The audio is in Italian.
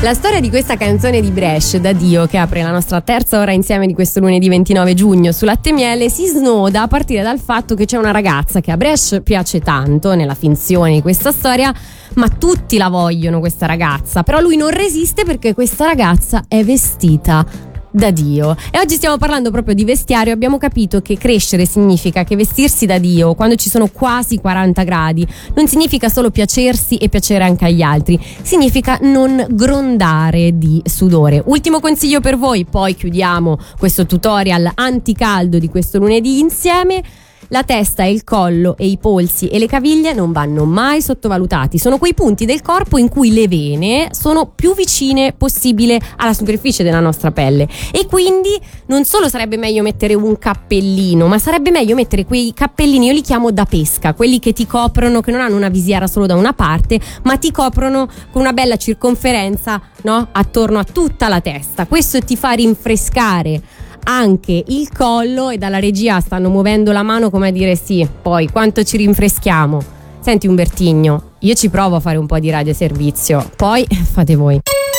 La storia di questa canzone di Bresh, Da Dio, che apre la nostra terza ora insieme di questo lunedì 29 giugno su Latte e Miele, si snoda a partire dal fatto che c'è una ragazza che a Bresh piace tanto nella finzione di questa storia, ma tutti la vogliono questa ragazza, però lui non resiste perché questa ragazza è vestita da Dio. E oggi stiamo parlando proprio di vestiario. Abbiamo capito che crescere significa che vestirsi da Dio quando ci sono quasi 40 gradi non significa solo piacersi e piacere anche agli altri, significa non grondare di sudore. Ultimo consiglio per voi, poi chiudiamo questo tutorial anticaldo di questo lunedì insieme. La testa e il collo e i polsi e le caviglie non vanno mai sottovalutati. Sono quei punti del corpo in cui le vene sono più vicine possibile alla superficie della nostra pelle, e quindi non solo sarebbe meglio mettere un cappellino, ma sarebbe meglio mettere quei cappellini, io li chiamo da pesca, quelli che ti coprono, che non hanno una visiera solo da una parte, ma ti coprono con una bella circonferenza, no? Attorno a tutta la testa. Questo ti fa rinfrescare anche il collo, e dalla regia stanno muovendo la mano come a dire sì, poi quanto ci rinfreschiamo. Senti Umbertigno, io ci provo a fare un po' di radioservizio, poi fate voi.